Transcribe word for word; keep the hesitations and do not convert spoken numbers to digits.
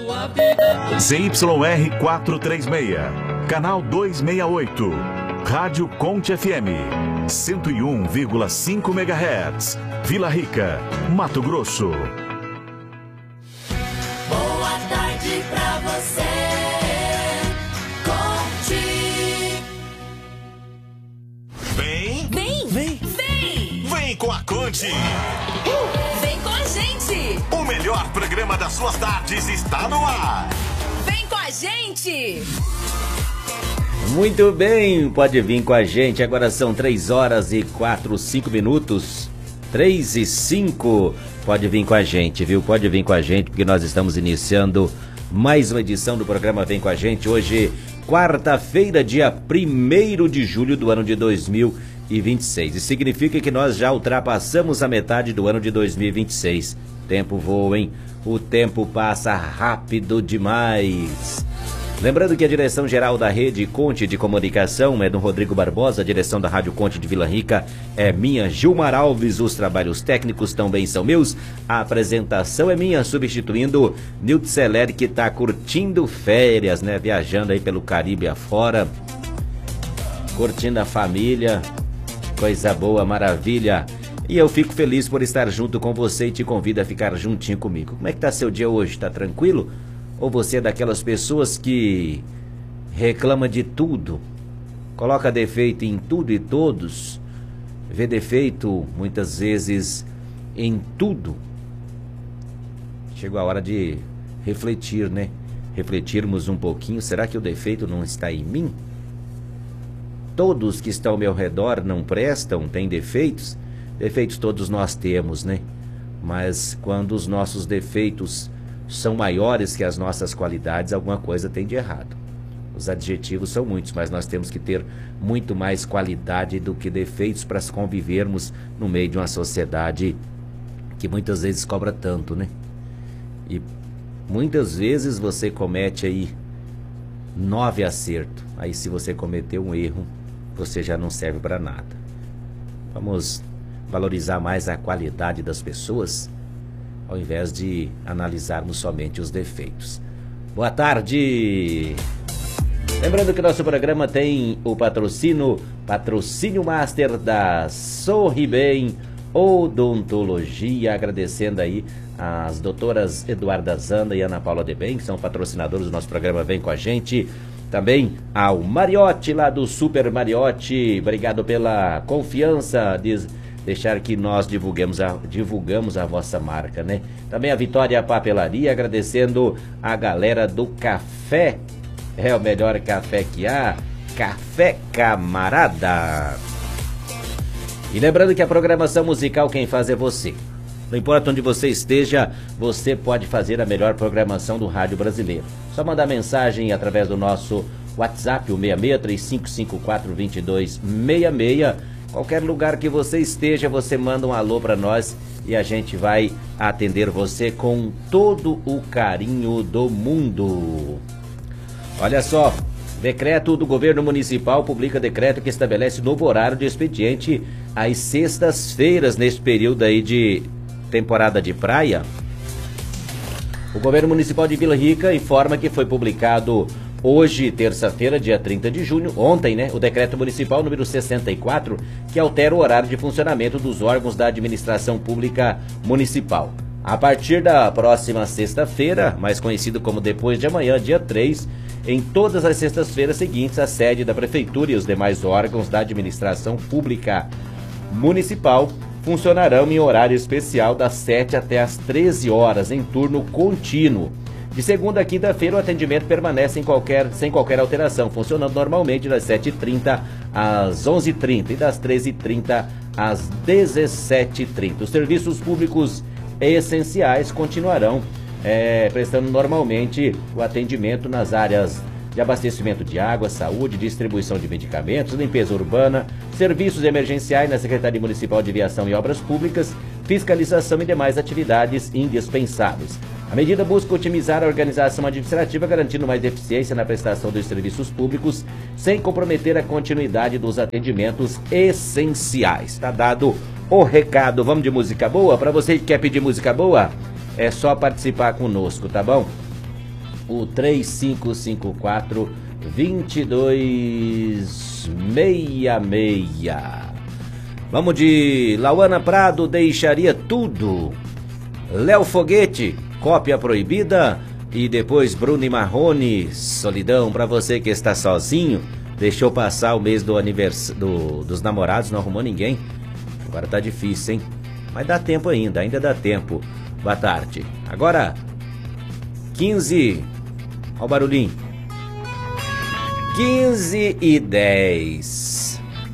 Z Y R quatrocentos e trinta e seis, canal duzentos e sessenta e oito, Rádio Conte F M, cento e um vírgula cinco megahertz, Vila Rica, Mato Grosso. Boa tarde pra você, Conte. Vem, Vem, vem, vem, vem com a Conte. vem com a gente. O melhor programa das suas tardes está no ar. Vem com a gente. Muito bem, pode vir com a gente. Agora são três horas e quatro, cinco minutos. três e cinco. Pode vir com a gente, viu? Pode vir com a gente, porque nós estamos iniciando mais uma edição do programa Vem com a gente. Hoje, quarta-feira, dia primeiro de julho do ano de dois mil e vinte e seis. Isso significa que nós já ultrapassamos a metade do ano de dois mil e vinte e seis. Tempo voa, hein? O tempo passa rápido demais. Lembrando que a direção-geral da Rede Conte de Comunicação é do Rodrigo Barbosa, a direção da Rádio Conte de Vila Rica é minha, Gilmar Alves, os trabalhos técnicos também são meus, a apresentação é minha, substituindo Nilton Celer, que está curtindo férias, né, viajando aí pelo Caribe afora, curtindo a família, coisa boa, maravilha. E eu fico feliz por estar junto com você e te convido a ficar juntinho comigo. Como é que tá seu dia hoje? Tá tranquilo? Ou você é daquelas pessoas que reclama de tudo, coloca defeito em tudo e todos, vê defeito muitas vezes em tudo? Chegou a hora de refletir, né? Refletirmos um pouquinho. Será que o defeito não está em mim? Todos que estão ao meu redor não prestam, têm defeitos? Defeitos todos nós temos, né? Mas quando os nossos defeitos são maiores que as nossas qualidades, alguma coisa tem de errado. Os adjetivos são muitos, mas nós temos que ter muito mais qualidade do que defeitos para convivermos no meio de uma sociedade que muitas vezes cobra tanto, né? E muitas vezes você comete aí nove acertos. Aí se você cometeu um erro, você já não serve para nada. Vamos valorizar mais a qualidade das pessoas, ao invés de analisarmos somente os defeitos. Boa tarde! Lembrando que nosso programa tem o patrocínio, patrocínio master da Sorri Bem Odontologia, agradecendo aí as doutoras Eduarda Zanda e Ana Paula de Bem, que são patrocinadores do nosso programa Vem com a gente. Também ao Mariotti, lá do Super Mariotti, obrigado pela confiança de deixar que nós divulguemos a, divulgamos a vossa marca, né? Também a Vitória Papelaria, agradecendo a galera do café, é o melhor café que há, Café Camarada. E lembrando que a programação musical quem faz é você. Não importa onde você esteja, você pode fazer a melhor programação do rádio brasileiro. Só mandar mensagem através do nosso WhatsApp, o seis seis três cinco cinco quatro dois dois seis seis. Qualquer lugar que você esteja, você manda um alô para nós e a gente vai atender você com todo o carinho do mundo. Olha só, decreto do governo municipal publica decreto que estabelece novo horário de expediente às sextas-feiras neste período aí de temporada de praia. O governo municipal de Vila Rica informa que foi publicado hoje, terça-feira, dia trinta de junho, ontem, né, o decreto municipal número sessenta e quatro, que altera o horário de funcionamento dos órgãos da administração pública municipal. A partir da próxima sexta-feira, mais conhecido como depois de amanhã, dia três, em todas as sextas-feiras seguintes, a sede da prefeitura e os demais órgãos da administração pública municipal funcionarão em horário especial das sete até as treze horas, em turno contínuo. De segunda a quinta-feira, o atendimento permanece em qualquer, sem qualquer alteração, funcionando normalmente das sete e trinta às onze e trinta e das treze e trinta às dezessete e trinta. Os serviços públicos essenciais continuarão é, prestando normalmente o atendimento nas áreas de abastecimento de água, saúde, distribuição de medicamentos, limpeza urbana, serviços emergenciais na Secretaria Municipal de Viação e Obras Públicas, fiscalização e demais atividades indispensáveis. A medida busca otimizar a organização administrativa, garantindo mais eficiência na prestação dos serviços públicos, sem comprometer a continuidade dos atendimentos essenciais. Está dado o recado. Vamos de música boa? Para você que quer pedir música boa, é só participar conosco, tá bom? o três cinco cinco quatro, dois dois seis seis. Vamos de Lauana Prado, Deixaria Tudo. Léo Foguete, Cópia Proibida. E depois Bruno e Marrone, Solidão, pra você que está sozinho. Deixou passar o mês do aniversário do, dos namorados, não arrumou ninguém. Agora tá difícil, hein? Mas dá tempo ainda, ainda dá tempo. Boa tarde. Agora, quinze. Olha o barulhinho. quinze e dez.